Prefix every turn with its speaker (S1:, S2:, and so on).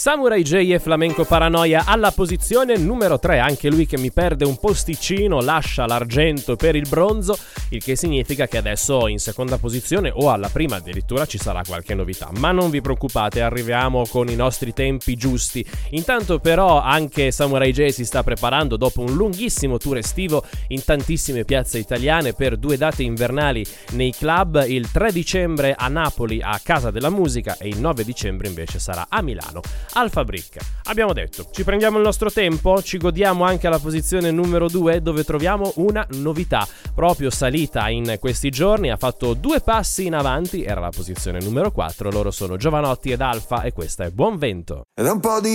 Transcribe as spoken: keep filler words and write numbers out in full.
S1: Samurai J e Flamenco Paranoia alla posizione numero tre, anche lui che mi perde un posticino, lascia l'argento per il bronzo, il che significa che adesso in seconda posizione o alla prima addirittura ci sarà qualche novità, ma non vi preoccupate, arriviamo con i nostri tempi giusti. Intanto però anche Samurai J si sta preparando dopo un lunghissimo tour estivo in tantissime piazze italiane per due date invernali nei club, il tre dicembre a Napoli a Casa della Musica e il nove dicembre invece sarà a Milano al Fabric. Abbiamo detto, ci prendiamo il nostro tempo, ci godiamo anche alla posizione numero due dove troviamo una novità, proprio salita in questi giorni, ha fatto due passi in avanti, era la posizione numero quattro, loro sono Giovanotti ed Alfa e questa è Buon Vento.
S2: Ed è un po' di